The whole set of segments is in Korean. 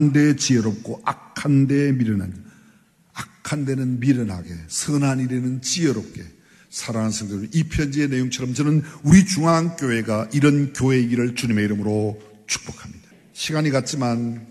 데 지혜롭고 악한 데 미련한, 악한 데는 미련하게, 선한 일에는 지혜롭게 사랑하는 성도들, 이 편지의 내용처럼 저는 우리 중앙교회가 이런 교회이기를 주님의 이름으로 축복합니다. 시간이 갔지만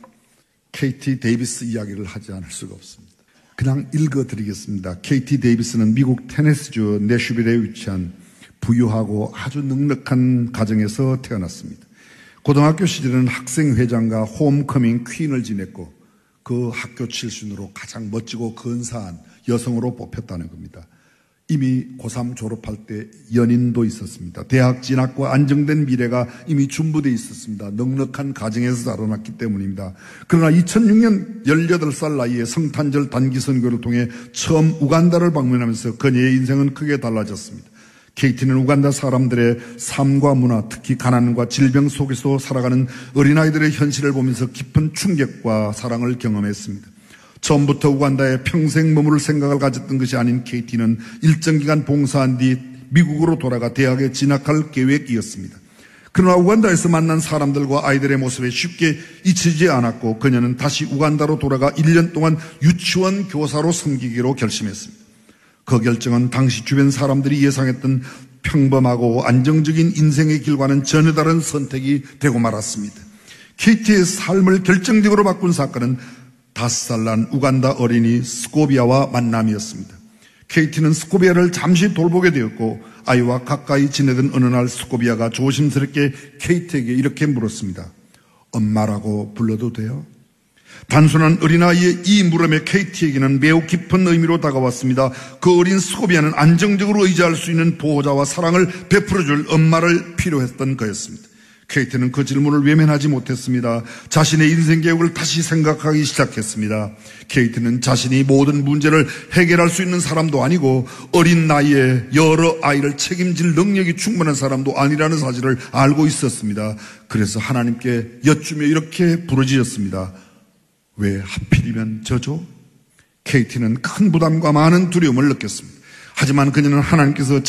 KT 데이비스 이야기를 하지 않을 수가 없습니다. 그냥 읽어드리겠습니다. KT 데이비스는 미국 테네시주 내슈빌에 위치한 부유하고 아주 넉넉한 가정에서 태어났습니다. 고등학교 시절에는 학생회장과 홈커밍 퀸을 지냈고 그 학교 출신으로 가장 멋지고 근사한 여성으로 뽑혔다는 겁니다. 이미 고3 졸업할 때 연인도 있었습니다. 대학 진학과 안정된 미래가 이미 준비되어 있었습니다. 넉넉한 가정에서 자라났기 때문입니다. 그러나 2006년 18살 나이에 성탄절 단기 선교를 통해 처음 우간다를 방문하면서 그녀의 인생은 크게 달라졌습니다. KT는 우간다 사람들의 삶과 문화, 특히 가난과 질병 속에서 살아가는 어린아이들의 현실을 보면서 깊은 충격과 사랑을 경험했습니다. 처음부터 우간다에 평생 머무를 생각을 가졌던 것이 아닌 KT는 일정 기간 봉사한 뒤 미국으로 돌아가 대학에 진학할 계획이었습니다. 그러나 우간다에서 만난 사람들과 아이들의 모습에 쉽게 잊히지 않았고 그녀는 다시 우간다로 돌아가 1년 동안 유치원 교사로 섬기기로 결심했습니다. 그 결정은 당시 주변 사람들이 예상했던 평범하고 안정적인 인생의 길과는 전혀 다른 선택이 되고 말았습니다. KT의 삶을 결정적으로 바꾼 사건은 5살 난 우간다 어린이 스코비아와 만남이었습니다. KT는 스코비아를 잠시 돌보게 되었고 아이와 가까이 지내던 어느 날 스코비아가 조심스럽게 KT에게 이렇게 물었습니다. 엄마라고 불러도 돼요? 단순한 어린아이의 이 물음에 KT에게는 매우 깊은 의미로 다가왔습니다. 그 어린 스코비아는 안정적으로 의지할 수 있는 보호자와 사랑을 베풀어줄 엄마를 필요했던 거였습니다. KT는 그 질문을 외면하지 못했습니다. 자신의 인생 계획을 다시 생각하기 시작했습니다. KT는 자신이 모든 문제를 해결할 수 있는 사람도 아니고 어린 나이에 여러 아이를 책임질 능력이 충분한 사람도 아니라는 사실을 알고 있었습니다. 그래서 하나님께 여쭈며 이렇게 부르짖었습니다. 왜 하필이면 저죠? KT는 큰 부담과 많은 두려움을 느꼈습니다. 하지만 그녀는 하나님께서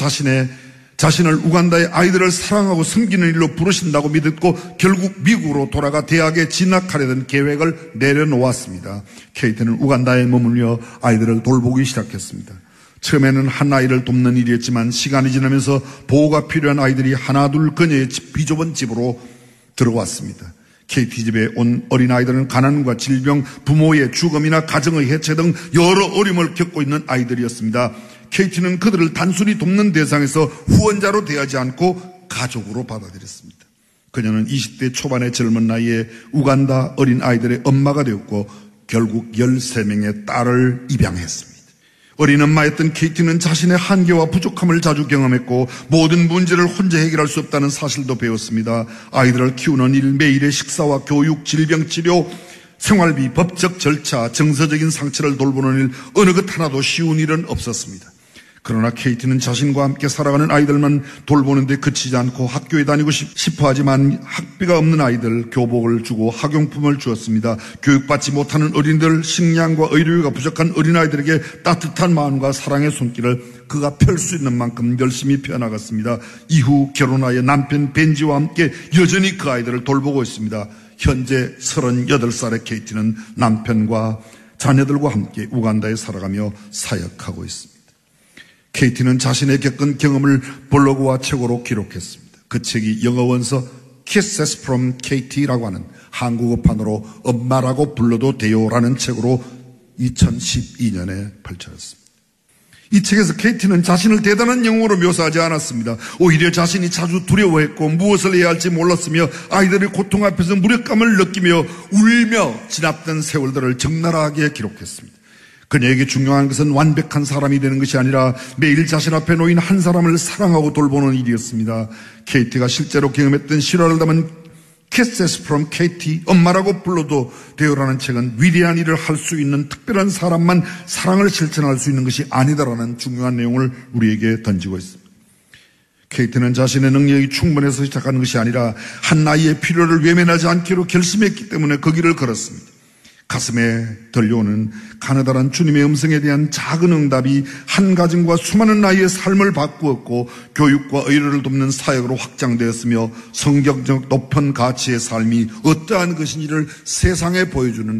자신을 우간다의 아이들을 사랑하고 섬기는 일로 부르신다고 믿었고 결국 미국으로 돌아가 대학에 진학하려던 계획을 내려놓았습니다. KT는 우간다에 머물며 아이들을 돌보기 시작했습니다. 처음에는 한 아이를 돕는 일이었지만 시간이 지나면서 보호가 필요한 아이들이 하나둘 그녀의 비좁은 집으로 들어왔습니다. KT 집에 온 어린아이들은 가난과 질병, 부모의 죽음이나 가정의 해체 등 여러 어려움을 겪고 있는 아이들이었습니다. KT는 그들을 단순히 돕는 대상에서 후원자로 대하지 않고 가족으로 받아들였습니다. 그녀는 20대 초반의 젊은 나이에 우간다 어린아이들의 엄마가 되었고 결국 13명의 딸을 입양했습니다. 어린 엄마였던 KT는 자신의 한계와 부족함을 자주 경험했고 모든 문제를 혼자 해결할 수 없다는 사실도 배웠습니다. 아이들을 키우는 일, 매일의 식사와 교육, 질병치료, 생활비, 법적 절차, 정서적인 상처를 돌보는 일 어느 것 하나도 쉬운 일은 없었습니다. 그러나 KT는 자신과 함께 살아가는 아이들만 돌보는 데 그치지 않고 학교에 다니고 싶어 하지만 학비가 없는 아이들 교복을 주고 학용품을 주었습니다. 교육받지 못하는 어린이들, 식량과 의료가 부족한 어린아이들에게 따뜻한 마음과 사랑의 손길을 그가 펼 수 있는 만큼 열심히 펴나갔습니다. 이후 결혼하여 남편 벤지와 함께 여전히 그 아이들을 돌보고 있습니다. 현재 38살의 KT는 남편과 자녀들과 함께 우간다에 살아가며 사역하고 있습니다. KT는 자신의 겪은 경험을 블로그와 책으로 기록했습니다. 그 책이 영어 원서 Kisses from KT라고 하는 한국어판으로 엄마라고 불러도 돼요라는 책으로 2012년에 발표했습니다. 이 책에서 KT는 자신을 대단한 영웅으로 묘사하지 않았습니다. 오히려 자신이 자주 두려워했고 무엇을 해야 할지 몰랐으며 아이들의 고통 앞에서 무력감을 느끼며 울며 지났던 세월들을 적나라하게 기록했습니다. 그녀에게 중요한 것은 완벽한 사람이 되는 것이 아니라 매일 자신 앞에 놓인 한 사람을 사랑하고 돌보는 일이었습니다. KT가 실제로 경험했던 실화를 담은 Kisses from KT, 엄마라고 불러도 돼요라는 책은 위대한 일을 할 수 있는 특별한 사람만 사랑을 실천할 수 있는 것이 아니다라는 중요한 내용을 우리에게 던지고 있습니다. KT는 자신의 능력이 충분해서 시작하는 것이 아니라 한 나이의 필요를 외면하지 않기로 결심했기 때문에 그 길을 걸었습니다. 가슴에 들려오는 가느다란 주님의 음성에 대한 작은 응답이 한 가정과 수많은 아이의 삶을 바꾸었고 교육과 의료를 돕는 사역으로 확장되었으며 성경적 높은 가치의 삶이 어떠한 것인지를 세상에 보여주는